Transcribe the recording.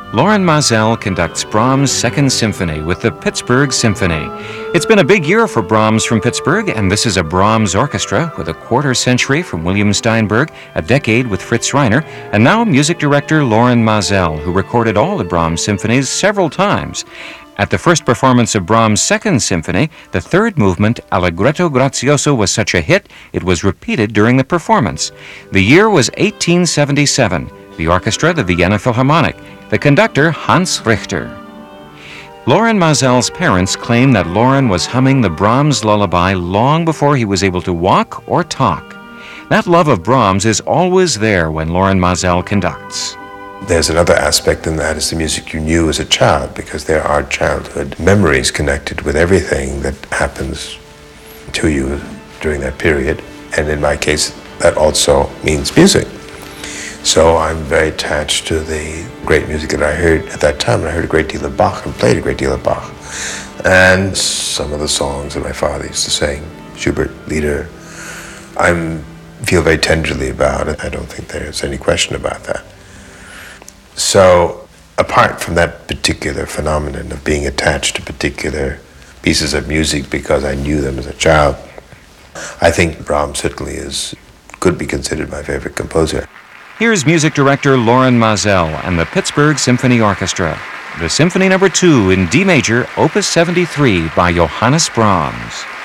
Loren Maazel conducts Brahms' Second Symphony with the Pittsburgh Symphony. It's been a big year for Brahms from Pittsburgh, and this is a Brahms orchestra with a quarter century from William Steinberg, a decade with Fritz Reiner, and now music director Loren Maazel, who recorded all the Brahms symphonies several times. At the first performance of Brahms' Second Symphony, the third movement, Allegretto Grazioso, was such a hit, it was repeated during the performance. The year was 1877. The orchestra, the Vienna Philharmonic. The conductor, Hans Richter. Loren Maazel's parents claim that Loren was humming the Brahms lullaby long before he was able to walk or talk. That love of Brahms is always there when Loren Maazel conducts. There's another aspect in that is the music you knew as a child, because there are childhood memories connected with everything that happens to you during that period. And in my case, that also means music. So I'm very attached to the great music that I heard at that time. I heard a great deal of Bach and played a great deal of Bach. And some of the songs that my father used to sing, Schubert, Lieder, I feel very tenderly about it. I don't think there's any question about that. So apart from that particular phenomenon of being attached to particular pieces of music because I knew them as a child, I think Brahms certainly could be considered my favorite composer. Here's music director Loren Maazel and the Pittsburgh Symphony Orchestra. The Symphony No. 2 in D major, Opus 73 by Johannes Brahms.